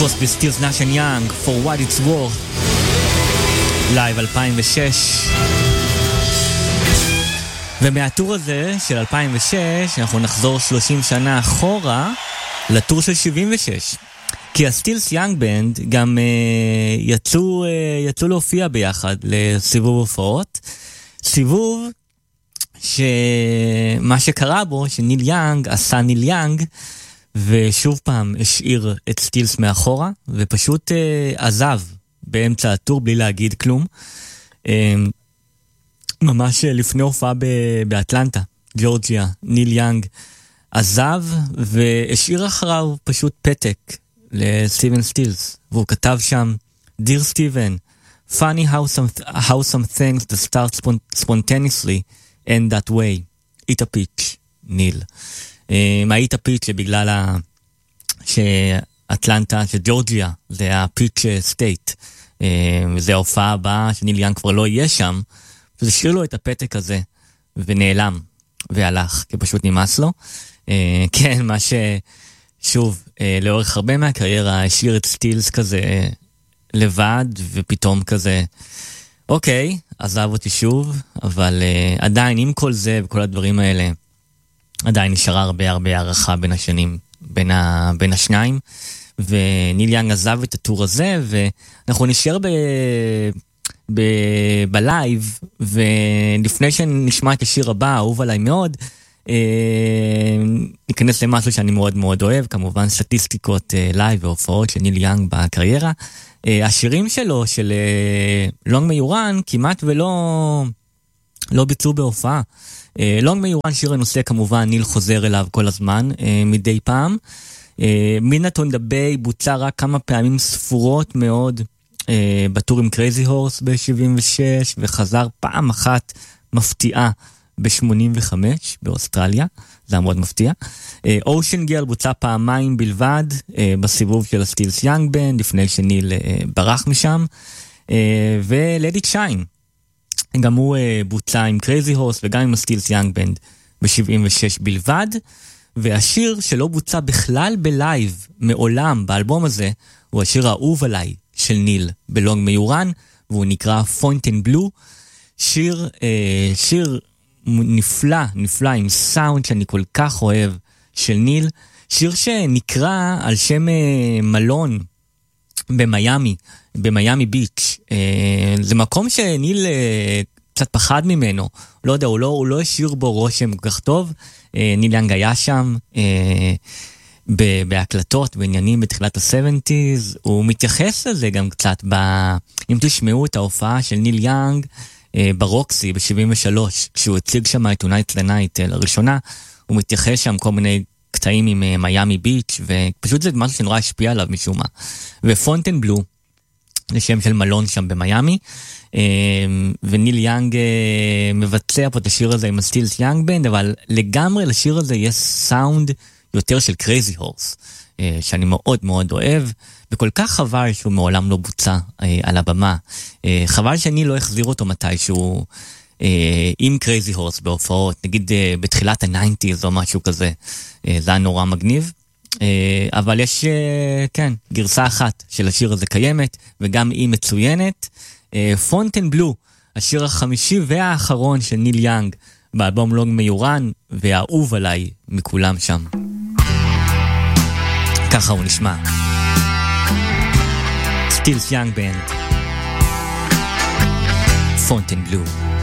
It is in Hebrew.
קרוסבי סטילס נאש אנד יאנג, For What It's Worth, לייב 2006. ומהטור הזה של 2006 אנחנו נחזור 30 שנה אחורה לטור של 76. כי הסטילס יאנג בנד גם יצאו להופיע ביחד לסיבוב הופעות. סיבוב שמה שקרה בו, שניל יאנג עשה ניל יאנג, ושוב פעם השאיר את סטילס מאחורה, ופשוט עזב באמצע הטור בלי להגיד כלום. ממש לפני הופעה באטלנטה, ג'ורג'יה, ניל יאנג עזב והשאיר אחריו פשוט פתק לסטיבן סטילס, והוא כתב שם, Dear Steven, funny how some things that start spontaneously end that way. Eat a peach, ניל. מה-eat a peach בגלל שאטלנטה, שג'ורג'יה, זה הפיץ' סטייט. וזה ההופעה הבאה שניל יאנג כבר לא יהיה שם, אז השאיר לו את הפתק הזה, ונעלם, והלך, כי פשוט נמאס לו. כן, מה ששוב, לאורך הרבה מהקריירה, השאיר את סטילס כזה לבד, ופתאום כזה, אוקיי, עזב אותי שוב, אבל עדיין, עם כל זה וכל הדברים האלה, עדיין נשארה הרבה הערכה בין השנים, בין השניים, וניל יאנג עזב את הטור הזה, ואנחנו נשאר בלייב, ולפני שנשמע את השיר הבא, אהוב עליי מאוד, ניכנס למשהו שאני מאוד מאוד אוהב, כמובן סטטיסטיקות לייב והופעות של ניל יאנג בקריירה. השירים שלו, של לונג מיורן, כמעט ולא ביצעו בהופעה. לונג מיורן שיר הנושא, כמובן ניל חוזר אליו כל הזמן, מדי פעם. Midnight on the Bay בוצע רק כמה פעמים ספורות מאוד בטור עם קרייזי הורס ב-76, וחזר פעם אחת מפתיעה ב-85 באוסטרליה, זה מאוד מפתיע. אושן גרל בוצע פעמיים בלבד בסיבוב של הסטילס יאנג בנד, לפני שניל ברח משם. ולדי צ'יין, גם הוא בוצע עם קרייזי הורס וגם עם הסטילס יאנג בנד ב-76 בלבד. והשיר שלא בוצע בכלל בלייב מעולם באלבום הזה, הוא השיר האהוב עליי של ניל בלונג מיורן, והוא נקרא פוינטן בלו. שיר נפלא עם סאונד שאני כל כך אוהב של ניל. שיר שנקרא על שם מלון במיימי ביץ'. זה מקום שניל קצת פחד ממנו, לא יודע, הוא לא השאיר בו רושם כל כך טוב. ניל יאנג היה שם בהקלטות ועניינים בתחילת ה-70s, הוא מתייחס לזה גם קצת, אם תשמעו את ההופעה של ניל יאנג ברוקסי ב-73, כשהוא הציג שם את Tonight's the Night לראשונה, הוא מתייחס שם כל מיני קטעים עם מיימי ביץ', ופשוט זה משהו שנורא השפיע עליו משום מה. ופונטן בלו, זה שם של מלון שם במיימי, וניל יאנג מבצע פה את השיר הזה עם הסטילס יאנג בנד, אבל לגמרי לשיר הזה יש סאונד יותר של קרייזי הורס, שאני מאוד מאוד אוהב, וכל כך חבל שהוא מעולם לא בוצע על הבמה. חבל שאני לא אחזיר אותו מתישהו עם קרייזי הורס בהופעות, נגיד בתחילת ה-90s או משהו כזה, זה היה נורא מגניב. אבל יש, כן, גרסה אחת של השיר הזה קיימת, וגם היא מצוינת. פונטן בלו, השיר החמישי והאחרון של ניל יאנג באלבום לונג מיורן, והאהוב עליי מכולם שם. ככה הוא נשמע. סטילס יאנג בנד, פונטן בלו.